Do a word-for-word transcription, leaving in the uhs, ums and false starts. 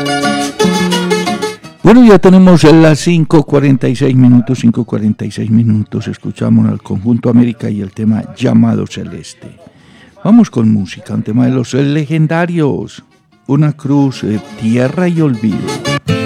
Bueno, ya tenemos las cinco cuarenta y seis minutos, cinco cuarenta y seis minutos, escuchamos al Conjunto América y el tema Llamado Celeste. Vamos con música, un tema de los legendarios, Una cruz, eh, tierra y olvido.